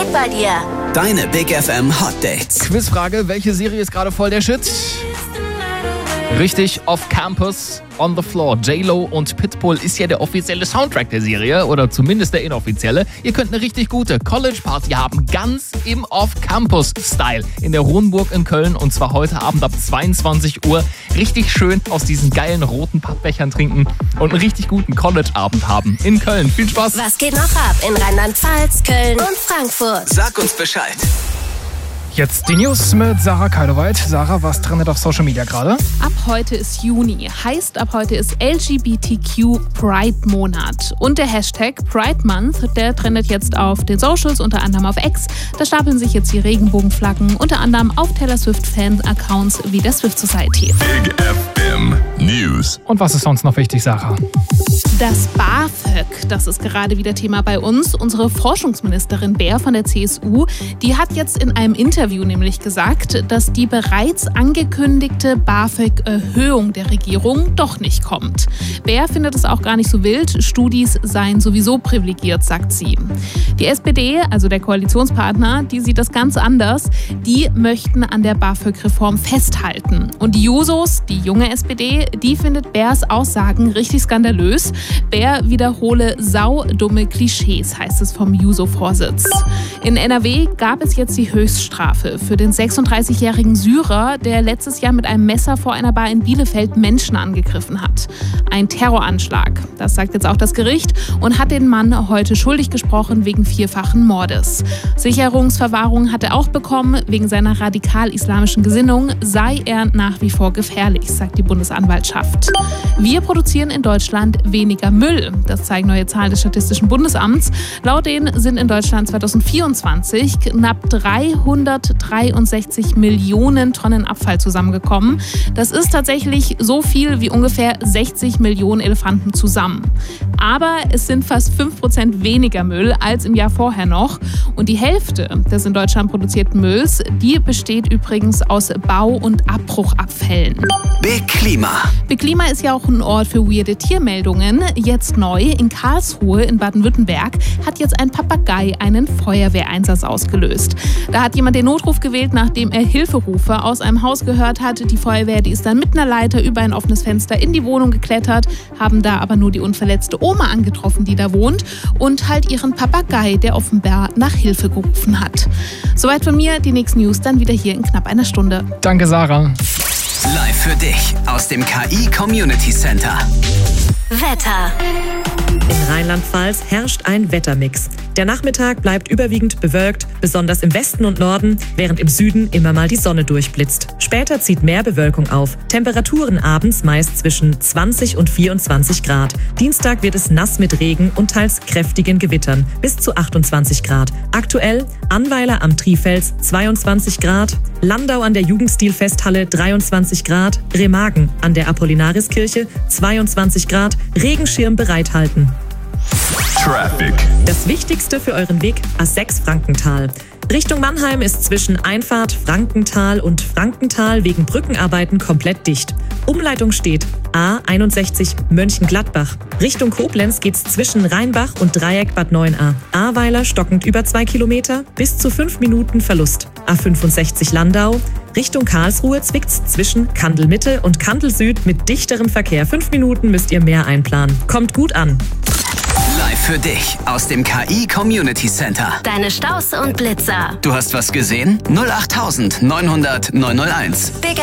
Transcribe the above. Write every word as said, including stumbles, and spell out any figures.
Patrick bei dir. Deine Big F M Hot Dates. Quizfrage, welche Serie ist gerade voll der Shit? Richtig, Off Campus, On the Floor. J-Lo und Pitbull ist ja der offizielle Soundtrack der Serie oder zumindest der inoffizielle. Ihr könnt eine richtig gute College-Party haben, ganz im Off-Campus-Style in der Hohenburg in Köln und zwar heute Abend ab zweiundzwanzig Uhr. Richtig schön aus diesen geilen roten Pappbechern trinken und einen richtig guten College-Abend haben in Köln. Viel Spaß! Was geht noch ab in Rheinland-Pfalz, Köln und Frankfurt? Sag uns Bescheid. Jetzt die News mit Sarah Keiloweit. Sarah, was trendet auf Social Media gerade? Ab heute ist Juni, heißt ab heute ist L G B T Q Pride Monat. Und der Hashtag Pride Month, der trendet jetzt auf den Socials, unter anderem auf X. Da stapeln sich jetzt die Regenbogenflaggen, unter anderem auf Taylor Swift Fan-Accounts wie der Swift Society. Big F M News. Und was ist sonst noch wichtig, Sarah? Das BAföG, das ist gerade wieder Thema bei uns. Unsere Forschungsministerin Baer von der C S U, die hat jetzt in einem Interview nämlich gesagt, dass die bereits angekündigte BAföG-Erhöhung der Regierung doch nicht kommt. Baer findet es auch gar nicht so wild. Studis seien sowieso privilegiert, sagt sie. Die S P D, also der Koalitionspartner, die sieht das ganz anders. Die möchten an der BAföG-Reform festhalten. Und die Jusos, die junge S P D, die findet Baers Aussagen richtig skandalös. Baer wiederhole saudumme Klischees, heißt es vom Juso-Vorsitz. In N R W gab es jetzt die Höchststrafe für den sechsunddreißigjährigen Syrer, der letztes Jahr mit einem Messer vor einer Bar in Bielefeld Menschen angegriffen hat. Ein Terroranschlag, das sagt jetzt auch das Gericht und hat den Mann heute schuldig gesprochen wegen vierfachen Mordes. Sicherungsverwahrung hat er auch bekommen. Wegen seiner radikal-islamischen Gesinnung sei er nach wie vor gefährlich, sagt die Bundesanwaltschaft. Wir produzieren in Deutschland weniger Müll. Das zeigen neue Zahlen des Statistischen Bundesamts. Laut denen sind in Deutschland zweitausendvierundzwanzig knapp dreihundertdreiundsechzig Millionen Tonnen Abfall zusammengekommen. Das ist tatsächlich so viel wie ungefähr sechzig Millionen Elefanten zusammen. Aber es sind fast fünf Prozent weniger Müll als im Jahr vorher noch. Und die Hälfte des in Deutschland produzierten Mülls, die besteht übrigens aus Bau- und Abbruchabfällen. Big Klima. Big Klima ist ja auch ein Ort für weirde Tiermeldungen. Jetzt neu, in Karlsruhe in Baden-Württemberg hat jetzt ein Papagei einen Feuerwehreinsatz ausgelöst. Da hat jemand den Notruf gewählt, nachdem er Hilferufe aus einem Haus gehört hat. Die Feuerwehr, die ist dann mit einer Leiter über ein offenes Fenster in die Wohnung geklettert, haben da aber nur die unverletzte Oma angetroffen, die da wohnt und halt ihren Papagei, der offenbar nach Hilfe gerufen hat. Soweit von mir, die nächsten News dann wieder hier in knapp einer Stunde. Danke, Sarah. Live für dich aus dem K I Community Center. Wetter. In Rheinland-Pfalz herrscht ein Wettermix. Der Nachmittag bleibt überwiegend bewölkt, besonders im Westen und Norden, während im Süden immer mal die Sonne durchblitzt. Später zieht mehr Bewölkung auf. Temperaturen abends meist zwischen zwanzig und vierundzwanzig Grad. Dienstag wird es nass mit Regen und teils kräftigen Gewittern, bis zu achtundzwanzig Grad. Aktuell Annweiler am Trifels zweiundzwanzig Grad, Landau an der Jugendstilfesthalle dreiundzwanzig Grad, Remagen an der Apollinariskirche zweiundzwanzig Grad, Regenschirm bereithalten. Traffic. Das Wichtigste für euren Weg A sechs Frankenthal. Richtung Mannheim ist zwischen Einfahrt Frankenthal und Frankenthal wegen Brückenarbeiten komplett dicht. Umleitung steht A einundsechzig Mönchengladbach. Richtung Koblenz geht's zwischen Rheinbach und Dreieck Bad neun a. Ahrweiler stockend über zwei Kilometer, bis zu fünf Minuten Verlust. A fünfundsechzig Landau. Richtung Karlsruhe zwickt's zwischen Kandel Mitte und Kandel Süd mit dichterem Verkehr. Fünf Minuten müsst ihr mehr einplanen. Kommt gut an. Live für dich aus dem K I Community Center. Deine Staus und Blitzer. Du hast was gesehen? null acht neunhundert neunhunderteins. Big